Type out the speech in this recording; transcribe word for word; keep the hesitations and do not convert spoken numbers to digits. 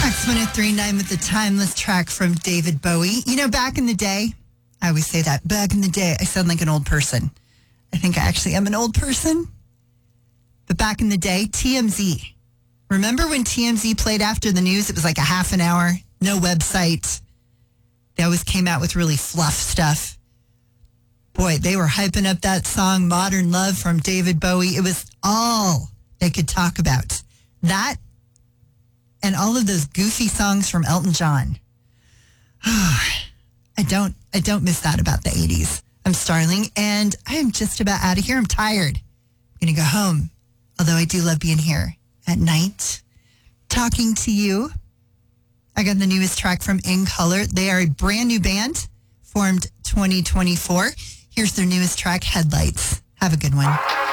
X one oh three point nine with the timeless track from David Bowie. You know, back in the day, I always say that, back in the day, I sound like an old person. I think I actually am an old person. But back in the day, T M Z. Remember when T M Z played after the news? It was like a half an hour, no website. They always came out with really fluff stuff. Boy, they were hyping up that song, Modern Love from David Bowie. It was all they could talk about. That and all of those goofy songs from Elton John. I don't, I don't miss that about the eighties. I'm Starling, and I am just about out of here. I'm tired. I'm going to go home, although I do love being here at night, talking to you. I got the newest track from In Color. They are a brand new band, formed twenty twenty-four. Here's their newest track, Headlights. Have a good one.